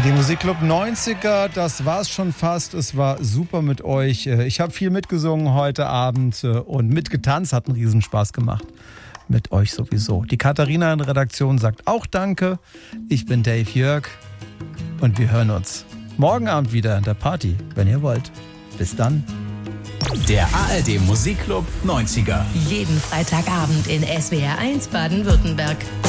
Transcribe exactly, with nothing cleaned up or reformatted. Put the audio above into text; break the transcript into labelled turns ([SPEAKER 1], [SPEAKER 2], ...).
[SPEAKER 1] Die Musikclub neunziger, das war's schon fast. Es war super mit euch. Ich habe viel mitgesungen heute Abend und mitgetanzt. Hat einen Riesenspaß gemacht. Mit euch sowieso. Die Katharina in der Redaktion sagt auch Danke. Ich bin Dave Jörg und wir hören uns morgen Abend wieder in der Party, wenn ihr wollt. Bis dann.
[SPEAKER 2] Der A R D Musikclub neunziger.
[SPEAKER 3] Jeden Freitagabend in S W R eins Baden-Württemberg.